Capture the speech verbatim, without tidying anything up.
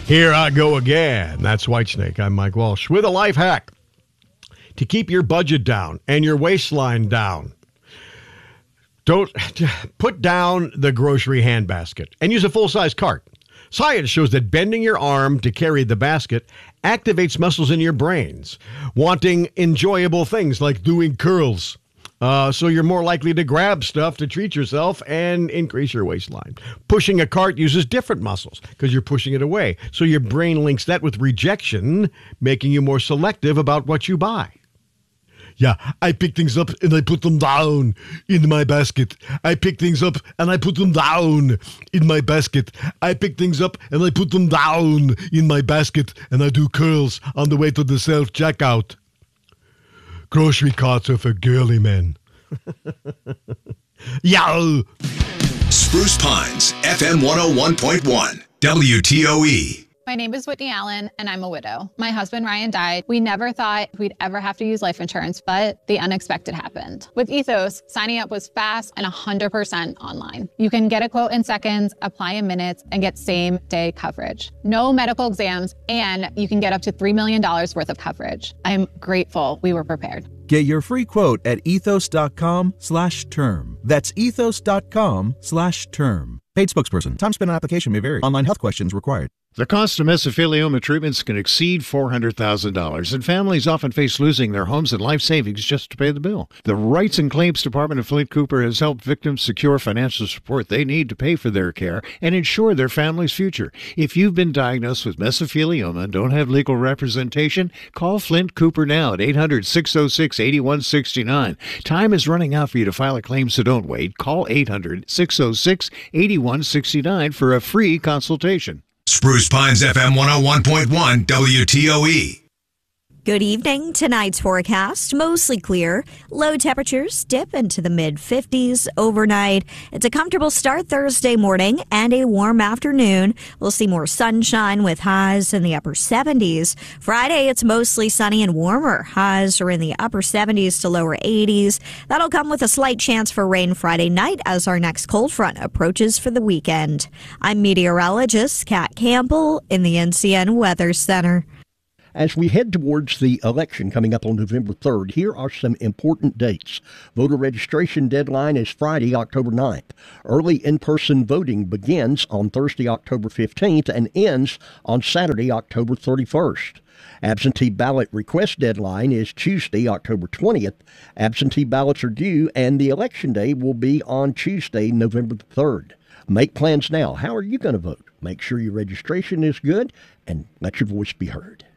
Here I go again. That's Whitesnake. I'm Mike Walsh with a life hack to keep your budget down and your waistline down. Don't put down the grocery handbasket and use a full-size cart. Science shows that bending your arm to carry the basket activates muscles in your brains, wanting enjoyable things like doing curls. Uh, so you're more likely to grab stuff to treat yourself and increase your waistline. Pushing a cart uses different muscles because you're pushing it away. So your brain links that with rejection, making you more selective about what you buy. Yeah, I pick things up and I put them down in my basket. I pick things up and I put them down in my basket. I pick things up and I put them down in my basket. And I do curls on the way to the self-checkout. Grocery carts are for girly men. Yow! Spruce Pines, F M one oh one point one, W T O E. My name is Whitney Allen, and I'm a widow. My husband, Ryan, died. We never thought we'd ever have to use life insurance, but the unexpected happened. With Ethos, signing up was fast and one hundred percent online. You can get a quote in seconds, apply in minutes, and get same-day coverage. No medical exams, and you can get up to three million dollars worth of coverage. I'm grateful we were prepared. Get your free quote at ethos.com slash term. That's ethos.com slash term. Paid spokesperson. Time spent on application may vary. Online health questions required. The cost of mesothelioma treatments can exceed four hundred thousand dollars, and families often face losing their homes and life savings just to pay the bill. The Rights and Claims Department of Flint Cooper has helped victims secure financial support they need to pay for their care and ensure their family's future. If you've been diagnosed with mesothelioma and don't have legal representation, call Flint Cooper now at eight hundred, six oh six, eight one six nine. Time is running out for you to file a claim, so don't wait. Call eight hundred, six oh six, eight one six nine for a free consultation. Spruce Pines, F M one oh one point one, W T O E. Good evening. Tonight's forecast, mostly clear. Low temperatures dip into the mid fifties overnight. It's a comfortable start Thursday morning and a warm afternoon. We'll see more sunshine with highs in the upper seventies. Friday, it's mostly sunny and warmer. Highs are in the upper seventies to lower eighties. That'll come with a slight chance for rain Friday night as our next cold front approaches for the weekend. I'm meteorologist Kat Campbell in the N C N Weather Center. As we head towards the election coming up on November third, here are some important dates. Voter registration deadline is Friday, October ninth. Early in-person voting begins on Thursday, October fifteenth, and ends on Saturday, October thirty-first. Absentee ballot request deadline is Tuesday, October twentieth. Absentee ballots are due, and the election day will be on Tuesday, November third. Make plans now. How are you going to vote? Make sure your registration is good, and let your voice be heard.